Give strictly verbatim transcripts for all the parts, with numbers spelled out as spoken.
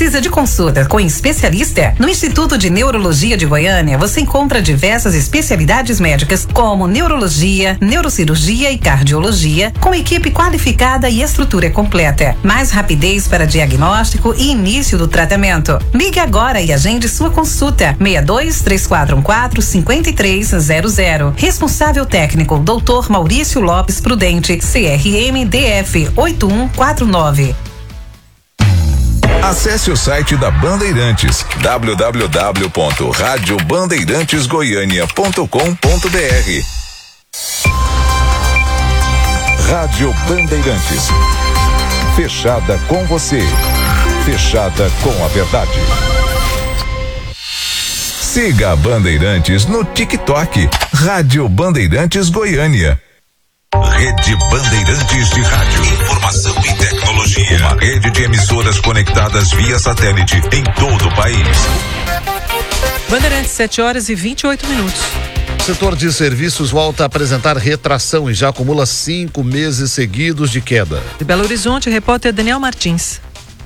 Precisa de consulta com especialista? No Instituto de Neurologia de Goiânia, você encontra diversas especialidades médicas como neurologia, neurocirurgia e cardiologia, com equipe qualificada e estrutura completa. Mais rapidez para diagnóstico e início do tratamento. Ligue agora e agende sua consulta. seis dois, três quatro um quatro, cinco três zero zero. Responsável técnico, doutor Maurício Lopes Prudente, C R M D F oito um quatro nove. Acesse o site da Bandeirantes, w w w ponto rádio bandeirantes goiânia ponto com ponto b r. Rádio Bandeirantes. Fechada com você. Fechada com a verdade. Siga a Bandeirantes no TikTok. Rádio Bandeirantes Goiânia. Rede Bandeirantes de Rádio. Informação e tecnologia. Uma rede de emissoras conectadas via satélite em todo o país. Bandeirantes, sete horas e vinte e oito minutos. O setor de serviços volta a apresentar retração e já acumula cinco meses seguidos de queda. De Belo Horizonte, repórter Daniel Martins.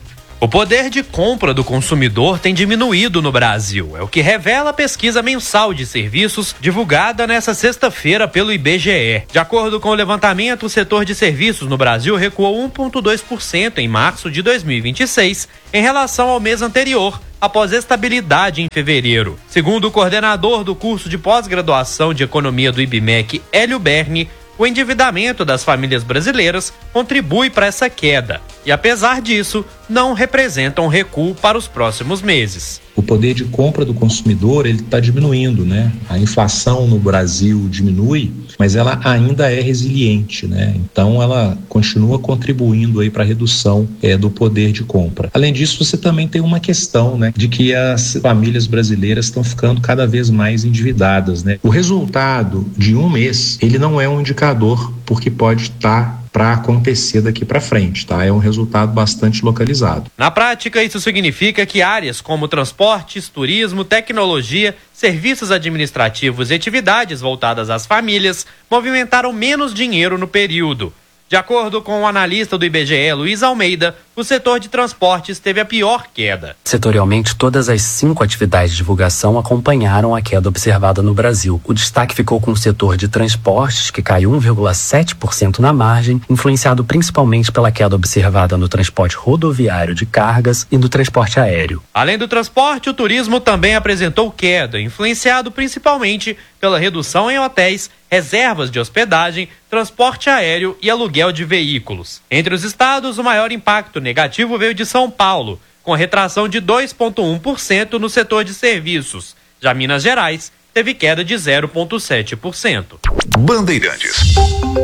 O poder de compra do consumidor tem diminuído no Brasil. É o que revela a pesquisa mensal de serviços divulgada nesta sexta-feira pelo I B G E. De acordo com o levantamento, o setor de serviços no Brasil recuou um vírgula dois por cento em março de dois mil e vinte e seis em relação ao mês anterior, após estabilidade em fevereiro. Segundo o coordenador do curso de pós-graduação de economia do I B M E C, Hélio Berni, o endividamento das famílias brasileiras contribui para essa queda e, apesar disso, não representa um recuo para os próximos meses. O poder de compra do consumidor ele está diminuindo, né? A inflação no Brasil diminui, mas ela ainda é resiliente, né? Então ela continua contribuindo aí para a redução é, do poder de compra. Além disso, você também tem uma questão, né, de que as famílias brasileiras estão ficando cada vez mais endividadas, né? O resultado de um mês ele não é um indicador porque pode estar para acontecer daqui para frente, tá? É um resultado bastante localizado. Na prática, isso significa que áreas como transportes, turismo, tecnologia, serviços administrativos e atividades voltadas às famílias movimentaram menos dinheiro no período. De acordo com o analista do I B G E, Luiz Almeida, o setor de transportes teve a pior queda. Setorialmente, todas as cinco atividades de divulgação acompanharam a queda observada no Brasil. O destaque ficou com o setor de transportes, que caiu um vírgula sete por cento na margem, influenciado principalmente pela queda observada no transporte rodoviário de cargas e no transporte aéreo. Além do transporte, o turismo também apresentou queda, influenciado principalmente pela redução em hotéis, reservas de hospedagem, transporte aéreo e aluguel de veículos. Entre os estados, o maior impacto negativo veio de São Paulo, com retração de dois vírgula um por cento no setor de serviços. Já Minas Gerais teve queda de zero vírgula sete por cento. Bandeirantes.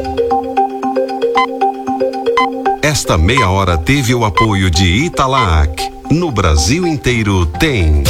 Esta meia hora teve o apoio de Italac. No Brasil inteiro tem.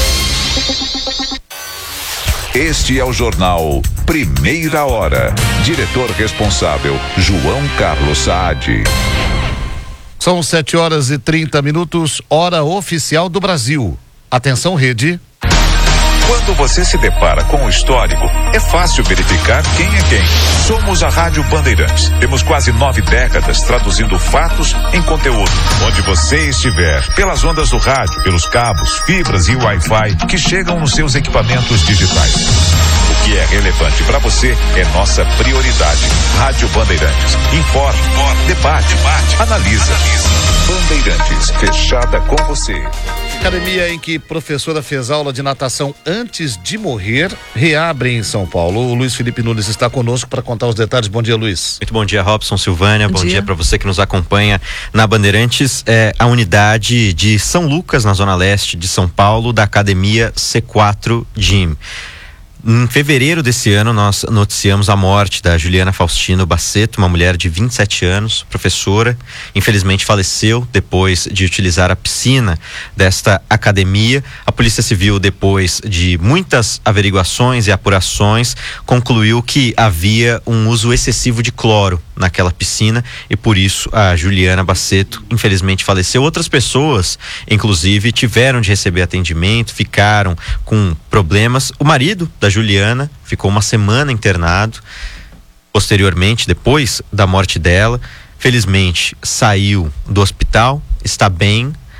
Este é o jornal Primeira Hora. Diretor responsável, João Carlos Saad. São sete horas e trinta minutos, hora oficial do Brasil. Atenção, rede. Quando você se depara com o histórico, é fácil verificar quem é quem. Somos a Rádio Bandeirantes. Temos quase nove décadas traduzindo fatos em conteúdo. Onde você estiver, pelas ondas do rádio, pelos cabos, fibras e Wi-Fi que chegam nos seus equipamentos digitais. O que é relevante para você é nossa prioridade. Rádio Bandeirantes. Informa, Informa debate, debate, analisa. analisa. Bandeirantes, fechada com você. Academia em que professora fez aula de natação antes de morrer reabre em São Paulo. O Luiz Felipe Nunes está conosco para contar os detalhes. Bom dia, Luiz. Muito bom dia, Robson, Silvânia. Bom, bom dia, dia para você que nos acompanha na Bandeirantes. É a unidade de São Lucas, na zona leste de São Paulo, da Academia C quatro Gym. Em fevereiro desse ano, nós noticiamos a morte da Juliana Faustino Baceto, uma mulher de vinte e sete anos, professora. Infelizmente faleceu depois de utilizar a piscina desta academia. A Polícia Civil, depois de muitas averiguações e apurações, concluiu que havia um uso excessivo de cloro naquela piscina e por isso a Juliana Baceto infelizmente faleceu. Outras pessoas, inclusive, tiveram de receber atendimento, ficaram com problemas. O marido da Juliana ficou uma semana internado. Posteriormente, depois da morte dela, felizmente saiu do hospital, está bem,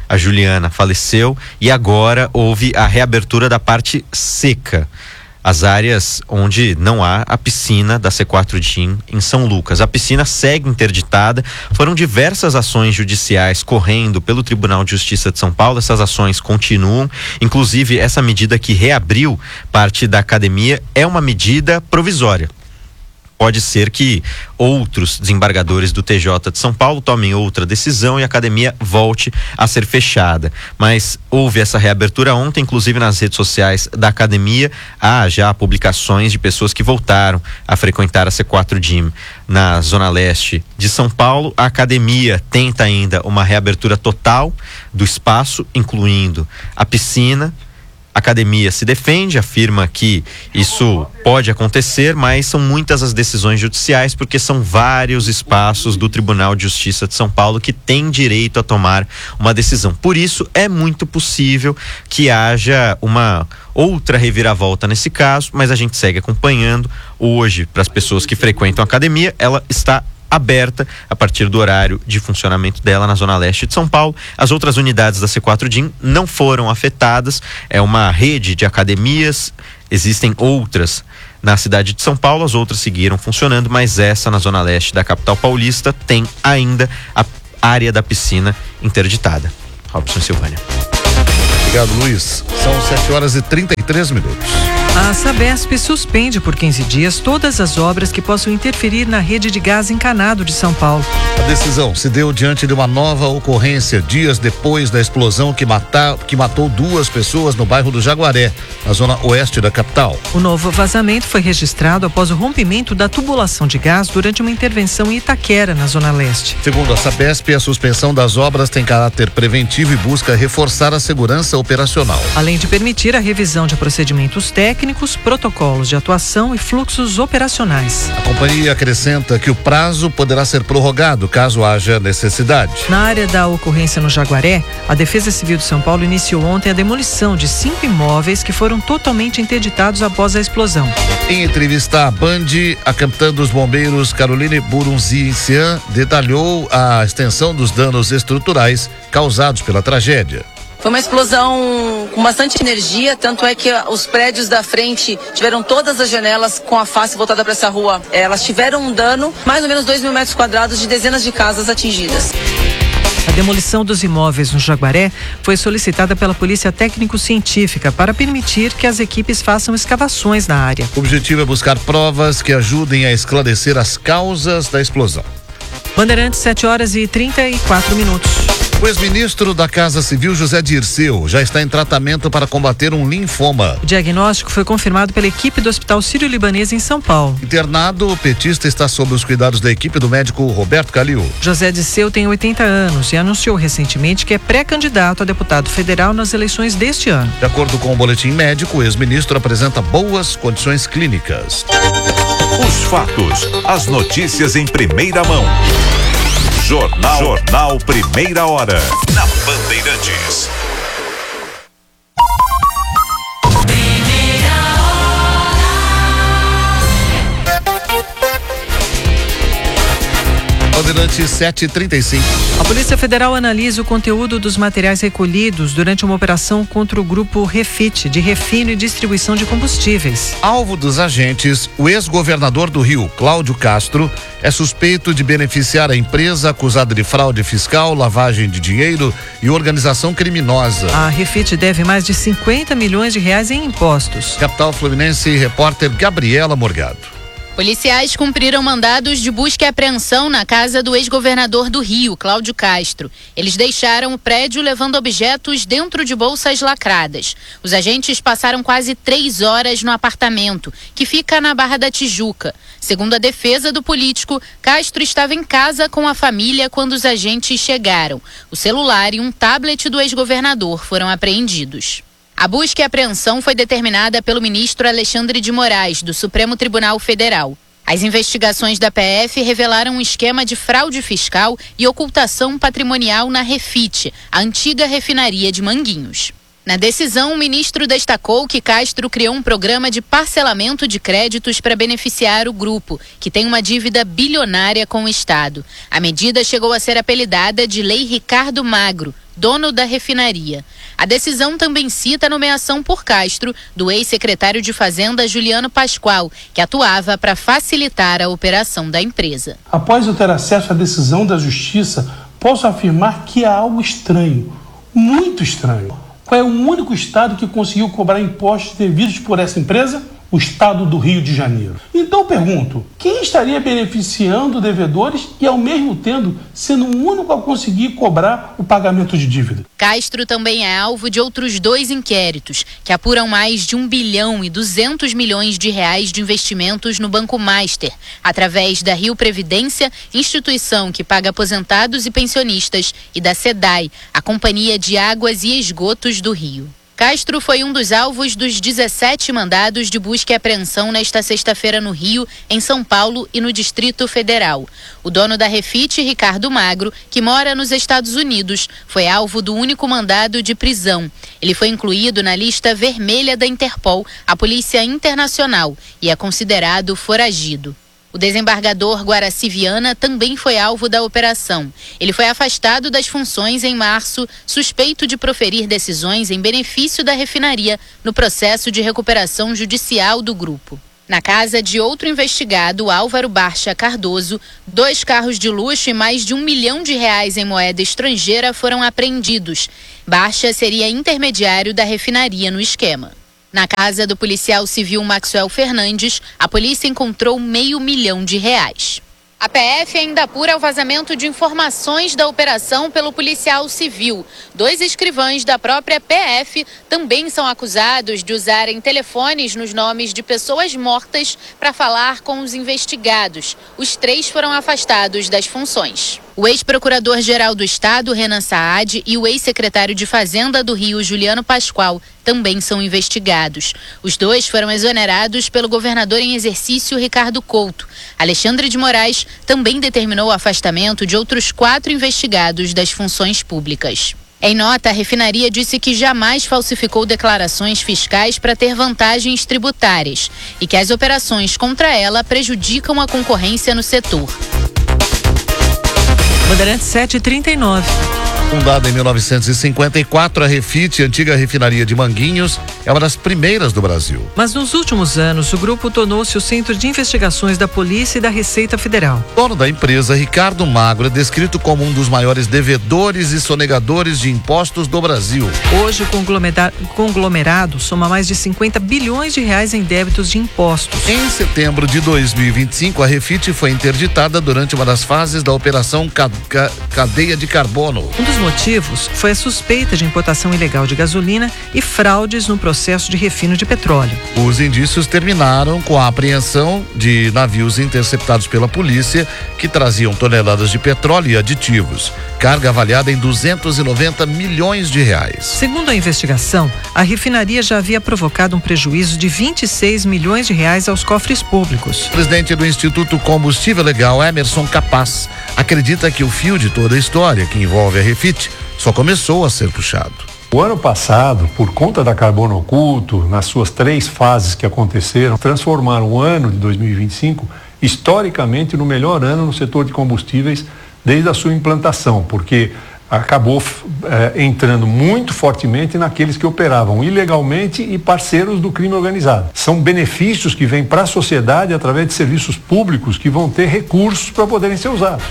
a Juliana faleceu e agora houve a reabertura da parte seca. As áreas onde não há a piscina da C quatro D I M em São Lucas. A piscina segue interditada. Foram diversas ações judiciais correndo pelo Tribunal de Justiça de São Paulo. Essas ações continuam. Inclusive, essa medida que reabriu parte da academia é uma medida provisória. Pode ser que outros desembargadores do T J de São Paulo tomem outra decisão e a academia volte a ser fechada. Mas houve essa reabertura ontem, inclusive nas redes sociais da academia. Há já publicações de pessoas que voltaram a frequentar a C quatro D I M na Zona Leste de São Paulo. A academia tenta ainda uma reabertura total do espaço, incluindo a piscina. A academia se defende, afirma que isso pode acontecer, mas são muitas as decisões judiciais, porque são vários espaços do Tribunal de Justiça de São Paulo que têm direito a tomar uma decisão. Por isso, é muito possível que haja uma outra reviravolta nesse caso, mas a gente segue acompanhando. Hoje, para as pessoas que frequentam a academia, ela está aberta a partir do horário de funcionamento dela na Zona Leste de São Paulo. As outras unidades da C quatro D I M não foram afetadas. É uma rede de academias, existem outras na cidade de São Paulo, as outras seguiram funcionando, mas essa na Zona Leste da capital paulista tem ainda a área da piscina interditada. Robson Silvânia. Obrigado, Luiz. São sete horas e trinta e três minutos. A Sabesp suspende por quinze dias todas as obras que possam interferir na rede de gás encanado de São Paulo. A decisão se deu diante de uma nova ocorrência, dias depois da explosão que, mata, que matou duas pessoas no bairro do Jaguaré, na zona oeste da capital. O novo vazamento foi registrado após o rompimento da tubulação de gás durante uma intervenção em Itaquera, na Zona Leste. Segundo a Sabesp, a suspensão das obras tem caráter preventivo e busca reforçar a segurança operacional. Além de permitir a revisão de procedimentos técnicos, protocolos de atuação e fluxos operacionais. A companhia acrescenta que o prazo poderá ser prorrogado caso haja necessidade. Na área da ocorrência no Jaguaré, a Defesa Civil de São Paulo iniciou ontem a demolição de cinco imóveis que foram totalmente interditados após a explosão. Em entrevista à Band, a capitã dos bombeiros Caroline Burunzian detalhou a extensão dos danos estruturais causados pela tragédia. Foi uma explosão com bastante energia, tanto é que os prédios da frente tiveram todas as janelas com a face voltada para essa rua. Elas tiveram um dano, mais ou menos dois mil metros quadrados de dezenas de casas atingidas. A demolição dos imóveis no Jaguaré foi solicitada pela Polícia Técnico-Científica para permitir que as equipes façam escavações na área. O objetivo é buscar provas que ajudem a esclarecer as causas da explosão. Bandeirantes, sete horas e trinta e quatro minutos. O ex-ministro da Casa Civil, José Dirceu, já está em tratamento para combater um linfoma. O diagnóstico foi confirmado pela equipe do Hospital Sírio-Libanês em São Paulo. Internado, o petista está sob os cuidados da equipe do médico Roberto Calil. José Dirceu tem oitenta anos e anunciou recentemente que é pré-candidato a deputado federal nas eleições deste ano. De acordo com o boletim médico, o ex-ministro apresenta boas condições clínicas. Os fatos, as notícias em primeira mão. Jornal, Jornal Primeira Hora, na Bandeirantes. Bandeirantes sete e trinta e cinco. A Polícia Federal analisa o conteúdo dos materiais recolhidos durante uma operação contra o grupo Refit, de refino e distribuição de combustíveis. Alvo dos agentes, o ex-governador do Rio, Cláudio Castro, é suspeito de beneficiar a empresa acusada de fraude fiscal, lavagem de dinheiro e organização criminosa. A Refit deve mais de cinquenta milhões de reais em impostos. Capital Fluminense, repórter Gabriela Morgado. Policiais cumpriram mandados de busca e apreensão na casa do ex-governador do Rio, Cláudio Castro. Eles deixaram o prédio levando objetos dentro de bolsas lacradas. Os agentes passaram quase três horas no apartamento, que fica na Barra da Tijuca. Segundo a defesa do político, Castro estava em casa com a família quando os agentes chegaram. O celular e um tablet do ex-governador foram apreendidos. A busca e apreensão foi determinada pelo ministro Alexandre de Moraes, do Supremo Tribunal Federal. As investigações da P F revelaram um esquema de fraude fiscal e ocultação patrimonial na Refit, a antiga refinaria de Manguinhos. Na decisão, o ministro destacou que Castro criou um programa de parcelamento de créditos para beneficiar o grupo, que tem uma dívida bilionária com o Estado. A medida chegou a ser apelidada de Lei Ricardo Magro, dono da refinaria. A decisão também cita a nomeação por Castro do ex-secretário de Fazenda Juliano Pascoal, que atuava para facilitar a operação da empresa. Após eu ter acesso à decisão da Justiça, posso afirmar que há algo estranho, muito estranho. Qual é o único estado que conseguiu cobrar impostos devidos por essa empresa? O estado do Rio de Janeiro. Então eu pergunto, quem estaria beneficiando devedores e ao mesmo tempo sendo o único a conseguir cobrar o pagamento de dívida? Castro também é alvo de outros dois inquéritos, que apuram mais de um bilhão e duzentos milhões de reais de investimentos no Banco Master, através da Rio Previdência, instituição que paga aposentados e pensionistas, e da SEDAI, a Companhia de Águas e Esgotos do Rio. Castro foi um dos alvos dos dezessete mandados de busca e apreensão nesta sexta-feira no Rio, em São Paulo e no Distrito Federal. O dono da Refit, Ricardo Magro, que mora nos Estados Unidos, foi alvo do único mandado de prisão. Ele foi incluído na lista vermelha da Interpol, a Polícia Internacional, e é considerado foragido. O desembargador Guaraci Viana também foi alvo da operação. Ele foi afastado das funções em março, suspeito de proferir decisões em benefício da refinaria no processo de recuperação judicial do grupo. Na casa de outro investigado, Álvaro Barcha Cardoso, dois carros de luxo e mais de um milhão de reais em moeda estrangeira foram apreendidos. Barcha seria intermediário da refinaria no esquema. Na casa do policial civil Maxwell Fernandes, a polícia encontrou meio milhão de reais. A P F ainda apura o vazamento de informações da operação pelo policial civil. Dois escrivães da própria P F também são acusados de usarem telefones nos nomes de pessoas mortas para falar com os investigados. Os três foram afastados das funções. O ex-procurador-geral do Estado, Renan Saad, e o ex-secretário de Fazenda do Rio, Juliano Pascoal, também são investigados. Os dois foram exonerados pelo governador em exercício, Ricardo Couto. Alexandre de Moraes também determinou o afastamento de outros quatro investigados das funções públicas. Em nota, a refinaria disse que jamais falsificou declarações fiscais para ter vantagens tributárias e que as operações contra ela prejudicam a concorrência no setor. Bandeirantes sete e trinta e nove. Fundada em mil novecentos e cinquenta e quatro, a Refit, antiga refinaria de Manguinhos, é uma das primeiras do Brasil. Mas nos últimos anos, o grupo tornou-se o centro de investigações da Polícia e da Receita Federal. O dono da empresa, Ricardo Magro, é descrito como um dos maiores devedores e sonegadores de impostos do Brasil. Hoje, o conglomerado soma mais de cinquenta bilhões de reais em débitos de impostos. Em setembro de dois mil e vinte e cinco, a Refit foi interditada durante uma das fases da Operação Cadeia de Carbono. Um dos motivos foi a suspeita de importação ilegal de gasolina e fraudes no processo de refino de petróleo. Os indícios terminaram com a apreensão de navios interceptados pela polícia que traziam toneladas de petróleo e aditivos, carga avaliada em duzentos e noventa milhões de reais. Segundo a investigação, a refinaria já havia provocado um prejuízo de vinte e seis milhões de reais aos cofres públicos. O presidente do Instituto Combustível Legal, Emerson Capaz, acredita que o fio de toda a história que envolve a Refit só começou a ser puxado. O ano passado, por conta da Carbono Oculto, nas suas três fases que aconteceram, transformaram o ano de dois mil e vinte e cinco historicamente no melhor ano no setor de combustíveis desde a sua implantação, porque acabou é, entrando muito fortemente naqueles que operavam ilegalmente e parceiros do crime organizado. São benefícios que vêm para a sociedade através de serviços públicos que vão ter recursos para poderem ser usados.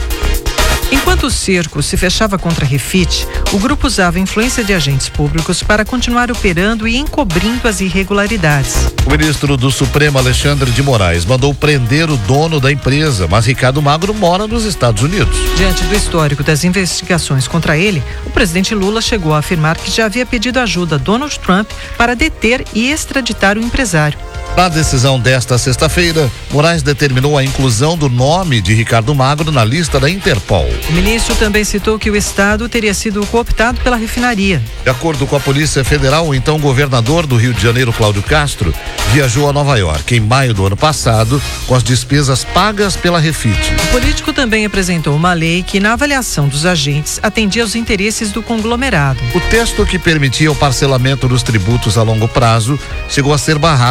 Enquanto o cerco se fechava contra a Refit, o grupo usava a influência de agentes públicos para continuar operando e encobrindo as irregularidades. O ministro do Supremo, Alexandre de Moraes, mandou prender o dono da empresa, mas Ricardo Magro mora nos Estados Unidos. Diante do histórico das investigações contra ele, o presidente Lula chegou a afirmar que já havia pedido ajuda a Donald Trump para deter e extraditar o empresário. Na decisão desta sexta-feira, Moraes determinou a inclusão do nome de Ricardo Magro na lista da Interpol. O ministro também citou que o Estado teria sido cooptado pela refinaria. De acordo com a Polícia Federal, o então governador do Rio de Janeiro, Cláudio Castro, viajou a Nova York em maio do ano passado com as despesas pagas pela Refit. O político também apresentou uma lei que, na avaliação dos agentes, atendia aos interesses do conglomerado. O texto que permitia o parcelamento dos tributos a longo prazo chegou a ser barrado pela Procuradoria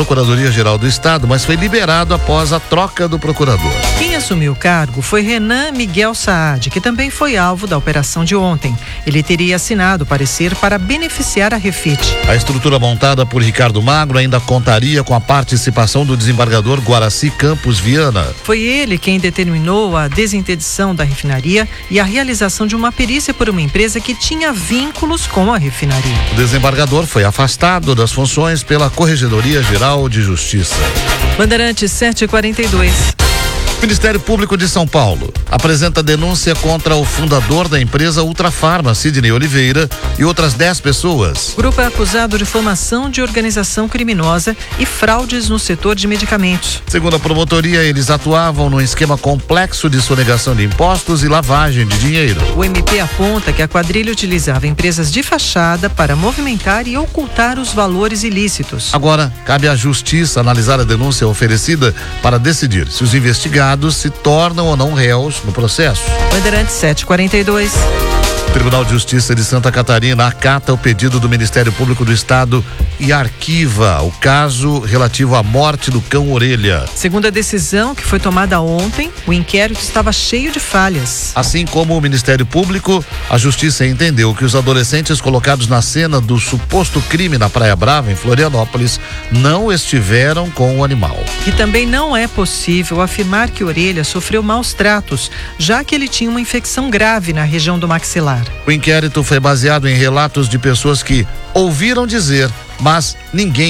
Procuradoria-Geral do Estado, mas foi liberado após a troca do procurador. Quem assumiu o cargo foi Renan Miguel Saad, que também foi alvo da operação de ontem. Ele teria assinado parecer para beneficiar a Refit. A estrutura montada por Ricardo Magro ainda contaria com a participação do desembargador Guaraci Campos Viana. Foi ele quem determinou a desinterdição da refinaria e a realização de uma perícia por uma empresa que tinha vínculos com a refinaria. O desembargador foi afastado das funções pela Corregedoria Geral de Justiça. Bandeirantes sete e quarenta e dois. O Ministério Público de São Paulo apresenta denúncia contra o fundador da empresa Ultrafarma, Sidney Oliveira, e outras dez pessoas. O grupo é acusado de formação de organização criminosa e fraudes no setor de medicamentos. Segundo a promotoria, eles atuavam num esquema complexo de sonegação de impostos e lavagem de dinheiro. O M P aponta que a quadrilha utilizava empresas de fachada para movimentar e ocultar os valores ilícitos. Agora, cabe à Justiça analisar a denúncia oferecida para decidir se os investigados se tornam ou não réus no processo. Bandeirantes sete e quarenta e dois. O Tribunal de Justiça de Santa Catarina acata o pedido do Ministério Público do Estado e arquiva o caso relativo à morte do cão Orelha. Segundo a decisão que foi tomada ontem, o inquérito estava cheio de falhas. Assim como o Ministério Público, a Justiça entendeu que os adolescentes colocados na cena do suposto crime na Praia Brava, em Florianópolis, não estiveram com o animal. E também não é possível afirmar que Orelha sofreu maus tratos, já que ele tinha uma infecção grave na região do maxilar. O inquérito foi baseado em relatos de pessoas que ouviram dizer, mas ninguém